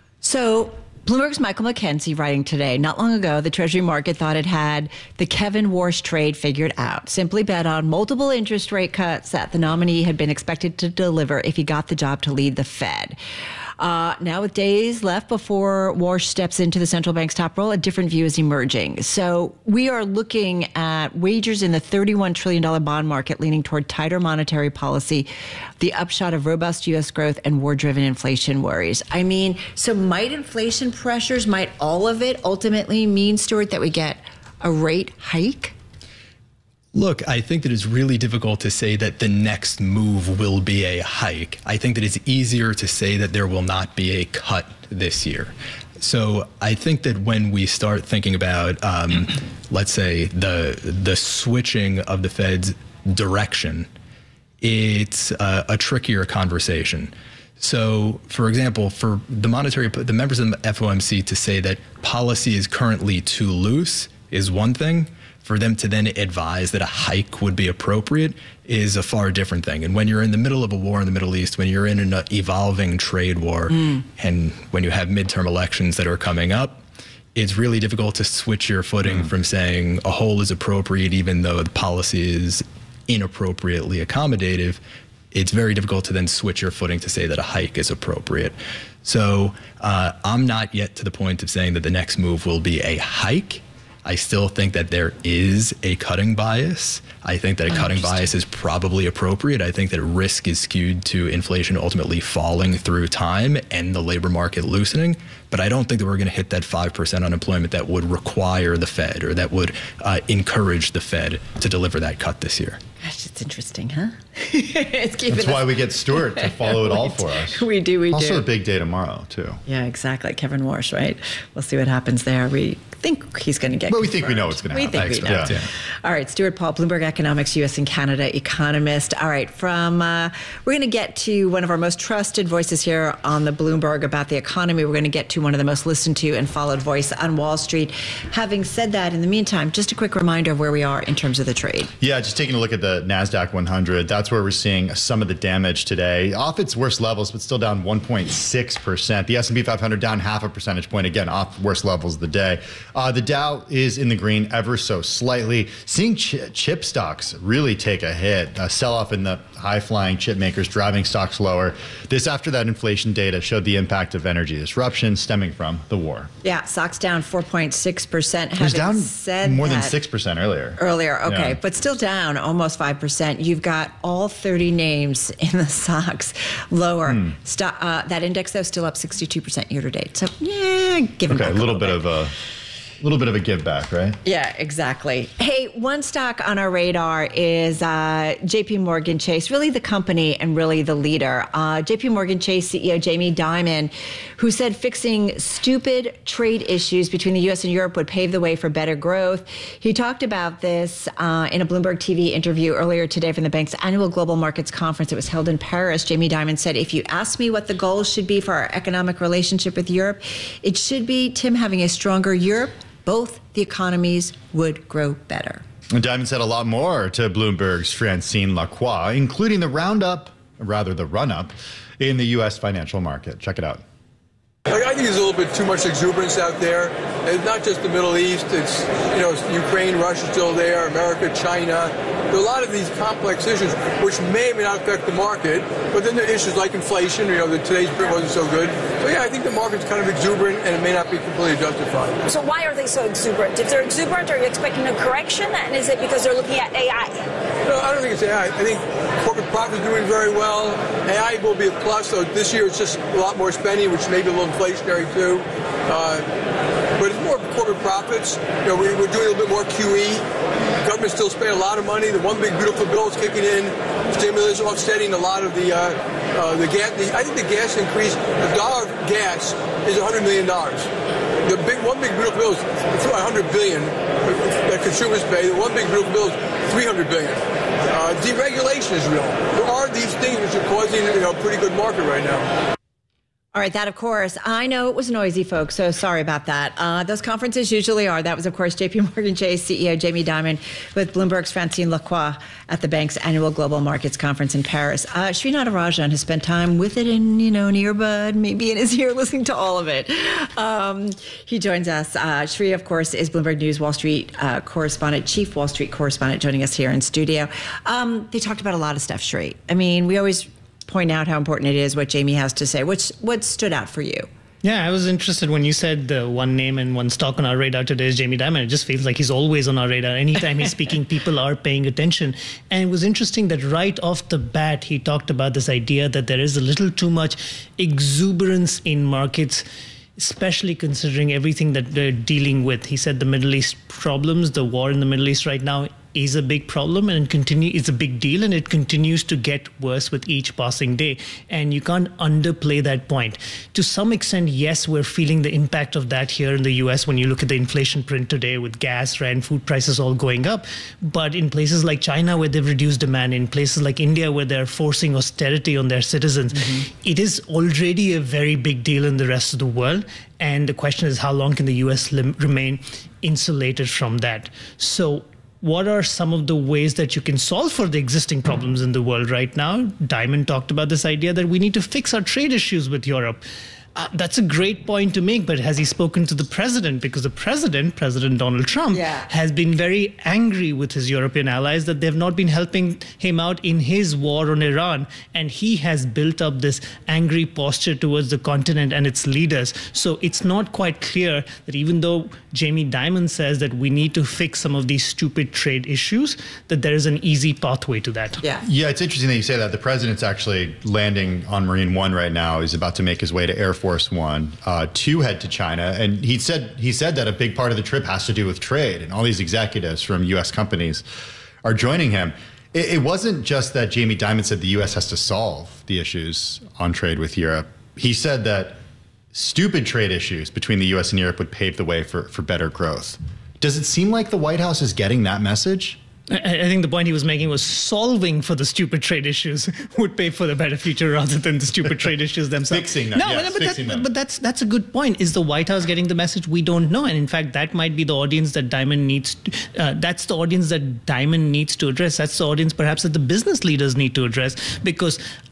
So Bloomberg's Michael McKenzie writing today, not long ago, the Treasury market thought it had the Kevin Warsh trade figured out. Simply bet on multiple interest rate cuts that the nominee had been expected to deliver if he got the job to lead the Fed. Uh, now with days left before Warsh steps into the central bank's top role, a different view is emerging. So we are looking at wagers in the thirty-one trillion dollars bond market leaning toward tighter monetary policy, the upshot of robust U S growth and war-driven inflation worries. I mean, so might inflation pressures, might all of it ultimately mean, Stuart, that we get a rate hike? Look, I think that it's really difficult to say that the next move will be a hike. I think that it's easier to say that there will not be a cut this year. So I think that when we start thinking about, um, let's say, the the switching of the Fed's direction, it's uh, a trickier conversation. So, for example, for the monetary, the members of the F O M C to say that policy is currently too loose is one thing. For them to then advise that a hike would be appropriate is a far different thing. And when you're in the middle of a war in the Middle East, when you're in an evolving trade war, mm. and when you have midterm elections that are coming up, it's really difficult to switch your footing mm. from saying a hole is appropriate even though the policy is inappropriately accommodative. It's very difficult to then switch your footing to say that a hike is appropriate. So uh, I'm not yet to the point of saying that the next move will be a hike. I still think that there is a cutting bias. I think that a cutting bias is probably appropriate. I think that risk is skewed to inflation ultimately falling through time and the labor market loosening. But I don't think that we're going to hit that five percent unemployment that would require the Fed or that would uh, encourage the Fed to deliver that cut this year. Gosh, it's interesting, huh? It's keeping That's us... why we get Stuart to follow it all for us. We do, we also do. Also a big day tomorrow, too. Yeah, exactly. Kevin Warsh, right? We'll see what happens there. We think he's going to get But we confirmed. think we know what's going to happen. We think we know. Yeah. All right, Stuart Paul, Bloomberg Economics U S and Canada economist. All right, from uh, we're going to get to one of our most trusted voices here on the Bloomberg about the economy. We're going to get to one of the most listened to and followed voice on Wall Street. Having said that, in the meantime, just a quick reminder of where we are in terms of the trade. Yeah, just taking a look at the NASDAQ one hundred. That's where we're seeing some of the damage today. Off its worst levels, but still down one point six percent. The S and P five hundred down half a percentage point. Again, off worst levels of the day. Uh, the Dow is in the green ever so slightly. Seeing ch- chip stocks really take a hit. A sell-off in the high-flying chip makers driving stocks lower. This after that inflation data showed the impact of energy disruption stemming from the war. Yeah, stocks down four point six percent. It was down said more than that, six percent earlier. Earlier, okay, Yeah. but still down almost five percent. You've got all thirty names in the stocks lower. Hmm. Sto- uh, that index, though, still up sixty-two percent year to date. So, yeah, give it Okay, back a little, little bit, of a little bit of a give back, right? Yeah, exactly. Hey, one stock on our radar is uh, J P Morgan Chase, really the company and really the leader. Uh, J P Morgan Chase C E O Jamie Dimon, who said fixing stupid trade issues between the U S and Europe would pave the way for better growth. He talked about this uh, in a Bloomberg T V interview earlier today from the bank's annual Global Markets Conference. It was held in Paris. Jamie Dimon said, if you ask me what the goals should be for our economic relationship with Europe, it should be, Tim, having a stronger Europe. Both the economies would grow better. And Diamond said a lot more to Bloomberg's Francine Lacroix, including the roundup, or rather the run-up, in the U S financial market. Check it out. Like, I think there's a little bit too much exuberance out there. It's not just the Middle East. It's, you know, Ukraine, Russia still there, America, China. There are a lot of these complex issues which may or may not affect the market, but then there are issues like inflation, you know, that today's print wasn't so good. So, yeah, I think the market's kind of exuberant and it may not be completely justified. So why are they so exuberant? If they're exuberant, are you expecting a correction? And is it because they're looking at A I? No, I don't think it's A I. I think corporate profit is doing very well. A I will be a plus. So this year it's just a lot more spending, which may be a little inflationary too. Uh, but it's more corporate profits. You know, we, we're doing a little bit more Q E. The government's still spending a lot of money. The one big beautiful bill is kicking in. Stimulus offsetting a lot of the uh, uh, the gas. The, I think the gas increase, the dollar of gas is one hundred million dollars. The big one big beautiful bill is one hundred billion dollars that consumers pay. The one big beautiful bill is three hundred billion dollars. Uh, deregulation is real. There are these things which are causing, you know, a pretty good market right now. All right, that, of course, I know it was noisy, folks, so sorry about that. Uh, those conferences usually are. That was, of course, J P Morgan Chase C E O Jamie Dimon with Bloomberg's Francine Lacroix at the bank's annual Global Markets Conference in Paris. Uh, Sri Natarajan has spent time with it in, you know, an earbud, maybe in his ear, listening to all of it. Um, he joins us. Uh, Sri, of course, is Bloomberg News Wall Street uh, correspondent, chief Wall Street correspondent, joining us here in studio. Um, they talked about a lot of stuff, Sri. I mean, we always point out how important it is what Jamie has to say. What's what stood out for you? Yeah, I was interested when you said the one name and one stock on our radar today is Jamie Dimon. It just feels like he's always on our radar. Anytime he's speaking, people are paying attention. And it was interesting that right off the bat, he talked about this idea that there is a little too much exuberance in markets, especially considering everything that they're dealing with. He said the Middle East problems, the war in the Middle East right now is a big problem and continue it's a big deal, and it continues to get worse with each passing day. And you can't underplay that point. To some extent, yes, we're feeling the impact of that here in the U S when you look at the inflation print today with gas, rent, food prices all going up. But in places like China where they've reduced demand, in places like India where they're forcing austerity on their citizens, mm-hmm. it is already a very big deal in the rest of the world. And the question is, how long can the U S lim- remain insulated from that? So what are some of the ways that you can solve for the existing problems in the world right now? Dimon talked about this idea that we need to fix our trade issues with Europe. Uh, that's a great point to make, but has he spoken to the president? Because the president, President Donald Trump, yeah. has been very angry with his European allies that they've not been helping him out in his war on Iran. And he has built up this angry posture towards the continent and its leaders. So it's not quite clear that even though Jamie Dimon says that we need to fix some of these stupid trade issues, that there is an easy pathway to that. Yeah, yeah, it's interesting that you say that. The president's actually landing on Marine One right now. He's about to make his way to Air Force One uh, to head to China. And he said he said that a big part of the trip has to do with trade. And all these executives from U S companies are joining him. It, it wasn't just that Jamie Dimon said the U S has to solve the issues on trade with Europe. He said that stupid trade issues between the U S and Europe would pave the way for, for better growth. Does it seem like the White House is getting that message? I think the point he was making was solving for the stupid trade issues would pay for the better future rather than the stupid trade issues themselves. Fixing them. No, yes, but, fixing that, them. but that's that's a good point. Is the White House getting the message? We don't know. And in fact, that might be the audience that Dimon needs to, uh, that's the audience that Dimon needs to address. That's the audience perhaps that the business leaders need to address, because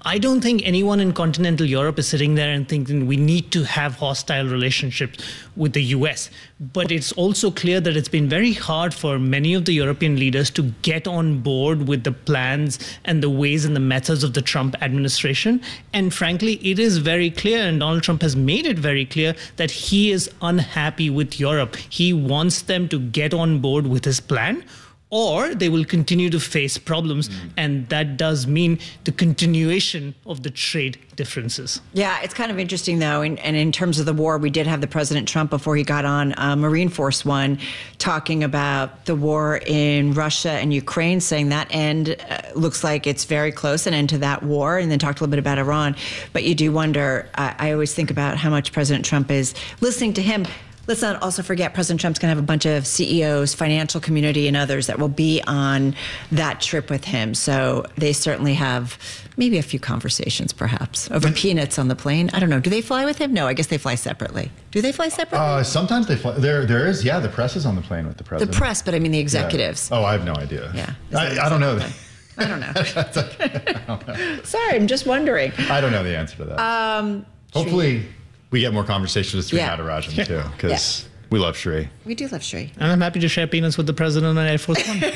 I don't think anyone in continental Europe is sitting there and thinking we need to have hostile relationships with the U S. But it's also clear that it's been very hard for many of the European leaders to get on board with the plans and the ways and the methods of the Trump administration. And frankly, it is very clear, and Donald Trump has made it very clear, that he is unhappy with Europe. He wants them to get on board with his plan, or they will continue to face problems. Mm. And that does mean the continuation of the trade differences. Yeah, it's kind of interesting, though. And, and in terms of the war, we did have the President Trump, before he got on uh, Marine Force One, talking about the war in Russia and Ukraine, saying that end uh, looks like it's very close, an end to that war, and then talked a little bit about Iran. But you do wonder, uh, I always think about how much President Trump is listening to him. Let's not also forget President Trump's going to have a bunch of C E Os, financial community, and others that will be on that trip with him. So they certainly have maybe a few conversations, perhaps, over peanuts on the plane. I don't know. Do they fly with him? No, I guess they fly separately. Do they fly separately? Uh, sometimes they fly. There, there is, yeah, the press is on the plane with the president. The press, but I mean the executives. Yeah. Oh, I have no idea. Yeah. I, I don't know. I don't know. I don't know. Sorry, I'm just wondering. I don't know the answer to that. Um, Hopefully... we get more conversations with Sri yeah. Natarajan, too, because yeah. we love Sri. We do love Sri. And I'm happy to share peanuts with the president on Air Force One.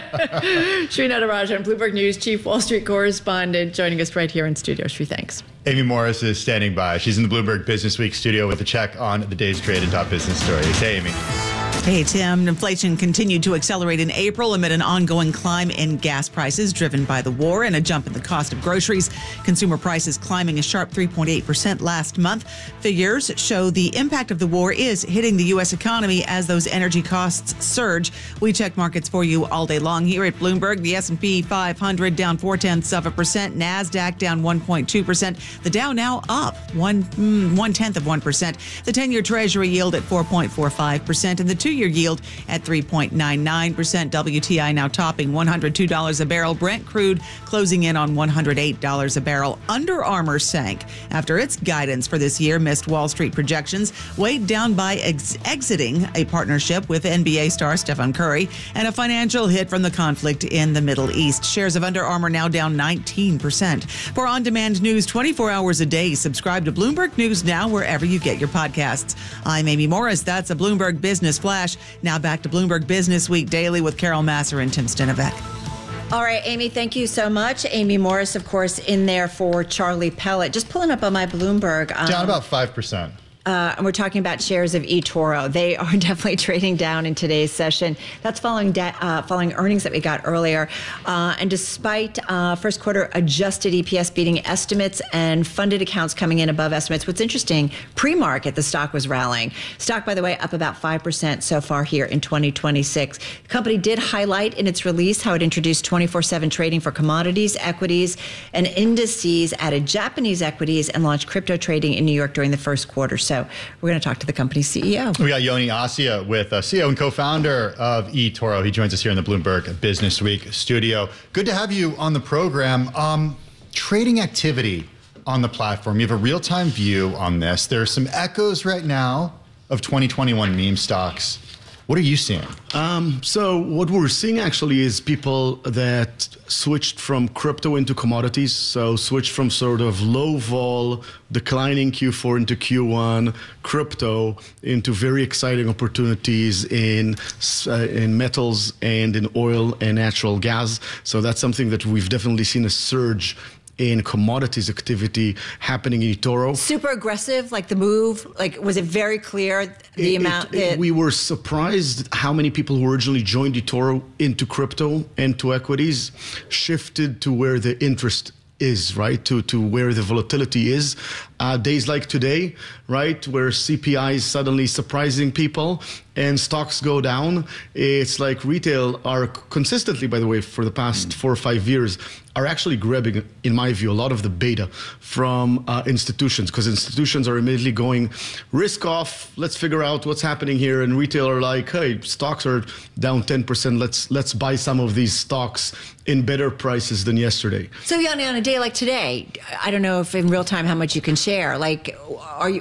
Sri Natarajan, Bloomberg News chief Wall Street correspondent, joining us right here in studio. Sri, thanks. Amy Morris is standing by. She's in the Bloomberg Business Week studio with a check on the day's trade and top business stories. Hey, Amy. Hey, Tim. Inflation continued to accelerate in April amid an ongoing climb in gas prices driven by the war and a jump in the cost of groceries. Consumer prices climbing a sharp three point eight percent last month. Figures show the impact of the war is hitting the U S economy as those energy costs surge. We check markets for you all day long here at Bloomberg. The S and P five hundred down four tenths of a percent. NASDAQ down one point two percent. The Dow now up one, mm, one tenth of one percent. The ten-year Treasury yield at four point four five percent and the two-year yield at three point nine nine percent. W T I now topping one hundred two dollars a barrel. Brent crude closing in on one hundred eight dollars a barrel. Under Armour sank after its guidance for this year missed Wall Street projections, weighed down by ex- exiting a partnership with N B A star Stephen Curry and a financial hit from the conflict in the Middle East. Shares of Under Armour now down nineteen percent. For on-demand news twenty-four hours a day, subscribe to Bloomberg News now wherever you get your podcasts. I'm Amy Morris. That's a Bloomberg Business Flash. Now back to Bloomberg Business Week Daily with Carol Masser and Tim Stenovec. All right, Amy, thank you so much. Amy Morris, of course, in there for Charlie Pellet. Just pulling up on my Bloomberg. Um, Down about five percent. Uh, and we're talking about shares of eToro. They are definitely trading down in today's session. That's following de- uh, following earnings that we got earlier. Uh, and despite uh, first quarter adjusted E P S beating estimates and funded accounts coming in above estimates, what's interesting, pre-market, the stock was rallying. Stock, by the way, up about five percent so far here in twenty twenty-six. The company did highlight in its release how it introduced twenty-four seven trading for commodities, equities, and indices, added Japanese equities, and launched crypto trading in New York during the first quarter. So we're going to talk to the company's C E O. We got Yoni Assia with us, C E O and co-founder of eToro. He joins us here in the Bloomberg Business Week studio. Good to have you on the program. Um, trading activity on the platform. You have a real-time view on this. There are some echoes right now of twenty twenty-one meme stocks. What are you seeing? Um, so what we're seeing actually is people that switched from crypto into commodities. So switched from sort of low vol, declining Q four into Q one, crypto into very exciting opportunities in uh, in metals and in oil and natural gas. So that's something that we've definitely seen a surge in commodities activity happening in eToro. Super aggressive, like the move, like was it very clear the it, amount? It, that- we were surprised how many people who originally joined eToro into crypto and to equities shifted to where the interest is, right, to, to where the volatility is. Uh, days like today, right, where C P I is suddenly surprising people and stocks go down. It's like retail are consistently, by the way, for the past mm. four or five years, are actually grabbing, in my view, a lot of the beta from uh, institutions, because institutions are immediately going risk off. Let's figure out what's happening here. And retail are like, hey, stocks are down ten percent. Let's let's buy some of these stocks in better prices than yesterday. So, Yanni, on a day like today, I don't know if in real time how much you can share. Like, are you?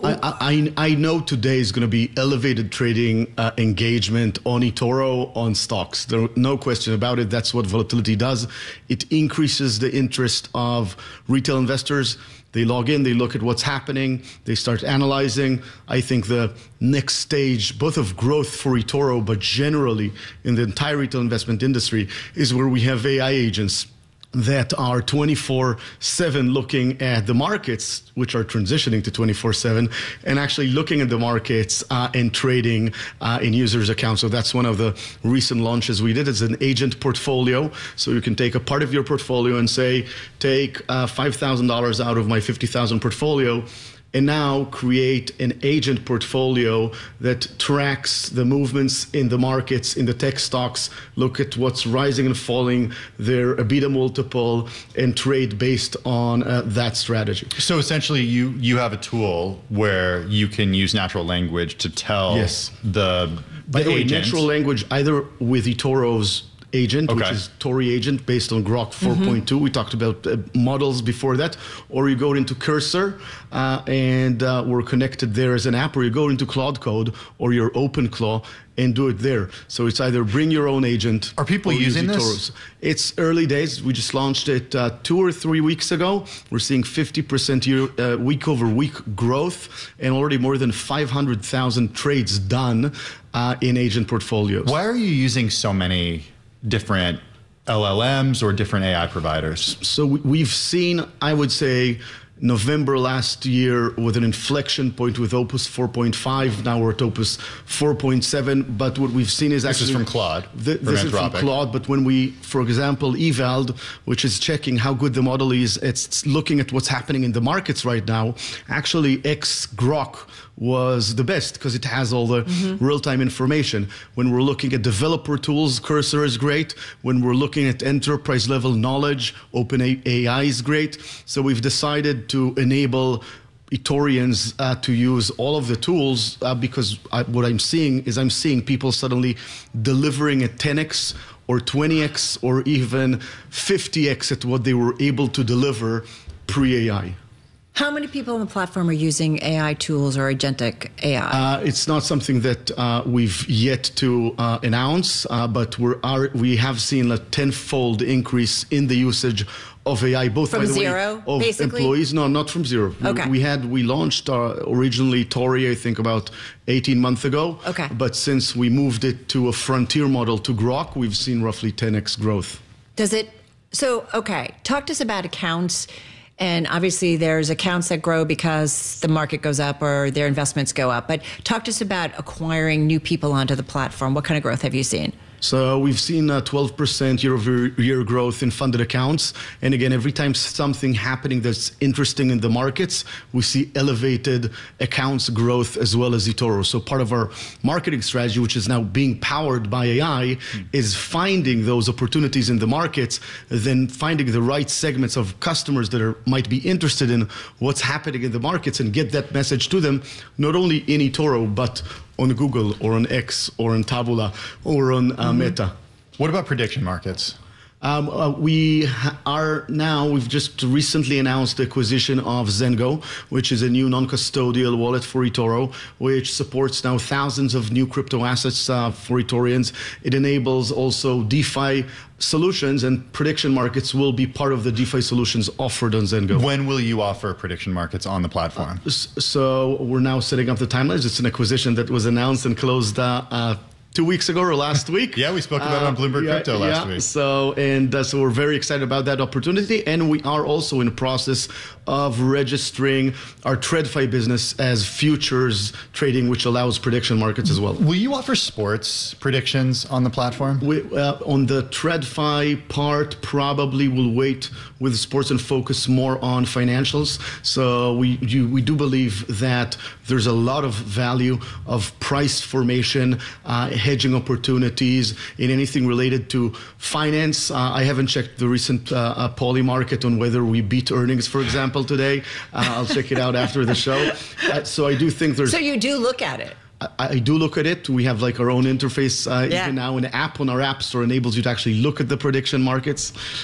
I, I, I know today is going to be elevated trading uh, engagement on eToro, on stocks. There, no question about it. That's what volatility does. It increases the interest of retail investors. They log in, they look at what's happening, they start analyzing. I think the next stage, both of growth for eToro, but generally in the entire retail investment industry, is where we have A I agents that are twenty-four seven looking at the markets, which are transitioning to twenty-four seven, and actually looking at the markets uh, and trading uh, in users' accounts. So that's one of the recent launches we did. It's an agent portfolio. So you can take a part of your portfolio and say, take uh, five thousand dollars out of my fifty thousand portfolio, and now create an agent portfolio that tracks the movements in the markets, in the tech stocks, look at what's rising and falling, their EBITDA multiple, and trade based on uh, that strategy. So essentially, you, you have a tool where you can use natural language to tell yes. the, By the the way, agent. natural language, either with eToro's agent, Okay. which is Tori agent based on Grok four point two. Mm-hmm. We talked about uh, models before that. Or you go into Cursor uh, and uh, we're connected there as an app, or you go into Claude Code or your OpenClaw and do it there. So it's either bring your own agent. Are people or use using this? eToro's. It's early days. We just launched it uh, two or three weeks ago. We're seeing fifty percent year, uh, week over week growth and already more than five hundred thousand trades done uh, in agent portfolios. Why are you using so many different L L Ms or different A I providers? So we- we've seen, I would say, November last year with an inflection point with Opus four point five. Now we're at Opus four point seven. But what we've seen is This actually is from Claude, th- from this is from Anthropic. Claude. But when we, for example, Evald, which is checking how good the model is, it's looking at what's happening in the markets right now. Actually, X Grok was the best because it has all the Mm-hmm. real-time information. When we're looking at developer tools, Cursor is great. When we're looking at enterprise-level knowledge, OpenAI is great. So we've decided to enable eTorians uh, to use all of the tools uh, because I, what I'm seeing is I'm seeing people suddenly delivering at ten X or twenty X or even fifty X at what they were able to deliver pre-A I. How many people on the platform are using A I tools or agentic A I? Uh, it's not something that uh, we've yet to uh, announce, uh, but we're, are, we have seen a tenfold increase in the usage of A I, both From by the zero, way, of basically? employees. No, not from zero. Okay. We had we launched uh, originally Tori, I think, about eighteen months ago. Okay. But since we moved it to a frontier model to Grok, we've seen roughly ten X growth. Does it? So, okay, talk to us about accounts. And obviously, there's accounts that grow because the market goes up or their investments go up. But talk to us about acquiring new people onto the platform. What kind of growth have you seen? So we've seen uh, twelve percent year-over-year growth in funded accounts. And again, every time something happening that's interesting in the markets, we see elevated accounts growth as well as eToro. So part of our marketing strategy, which is now being powered by A I, mm. is finding those opportunities in the markets, then finding the right segments of customers that are, might be interested in what's happening in the markets and get that message to them, not only in eToro, but on Google or on X or on Tabula or on uh, mm-hmm. Meta. What about prediction markets? Um, uh, we ha- are now, we've just recently announced the acquisition of Zengo, which is a new non-custodial wallet for eToro, which supports now thousands of new crypto assets uh, for eTorians. It enables also DeFi solutions, and prediction markets will be part of the DeFi solutions offered on Zengo. When will you offer prediction markets on the platform? Uh, so we're now setting up the timelines. It's an acquisition that was announced and closed uh, uh, two weeks ago or last week. Yeah, we spoke about uh, it on Bloomberg yeah, Crypto last yeah. week. So, and uh, so we're very excited about that opportunity. And we are also in the process of registering our TradFi business as futures trading, which allows prediction markets as well. Will you offer sports predictions on the platform? We, uh, on the TradFi part, probably we'll wait with sports and focus more on financials. So we you, we do believe that there's a lot of value of price formation, uh, hedging opportunities in anything related to finance. Uh, I haven't checked the recent uh, uh, Poly market on whether we beat earnings, for example, today. Uh, I'll check it out after the show. Uh, so I do think there's... So you do look at it? I, I do look at it. We have like our own interface. Uh, yeah. Even now an app on our app store enables you to actually look at the prediction markets.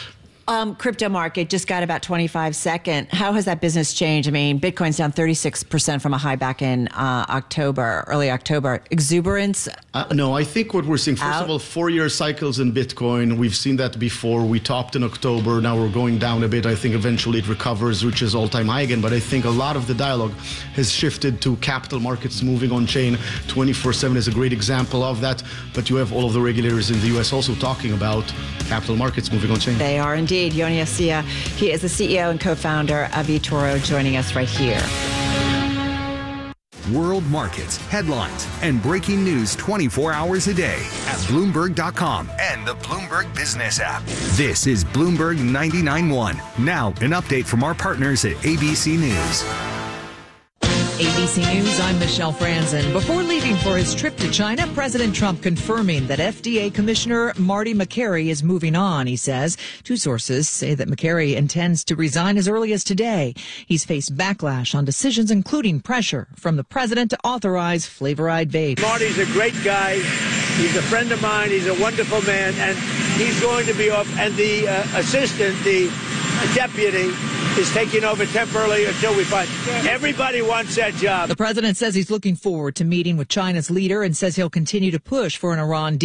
Um, crypto market just got about twenty-five second. How has that business changed? I mean, Bitcoin's down thirty-six percent from a high back in uh, October, early October. Exuberance? Uh, no, I think what we're seeing, first out? of all, four-year cycles in Bitcoin. We've seen that before. We topped in October. Now we're going down a bit. I think eventually it recovers, reaches all-time high again. But I think a lot of the dialogue has shifted to capital markets moving on chain. twenty-four seven is a great example of that. But you have all of the regulators in the U S also talking about capital markets moving on chain. They are indeed. Yoni Assia, he is the C E O and co-founder of eToro, joining us right here. World markets, headlines, and breaking news twenty-four hours a day at Bloomberg dot com and the Bloomberg Business app. This is Bloomberg ninety-nine point one. Now, an update from our partners at A B C News. A B C News, I'm Michelle Franzen. Before leaving for his trip to China, President Trump confirming that F D A Commissioner Marty Makary is moving on, he says. Two sources say that Makary intends to resign as early as today. He's faced backlash on decisions, including pressure from the president to authorize flavorized vapes. Marty's a great guy. He's a friend of mine. He's a wonderful man, and he's going to be off. And the uh, assistant, the deputy, is taking over temporarily until we find. Everybody wants that job. The president says he's looking forward to meeting with China's leader and says he'll continue to push for an Iran deal.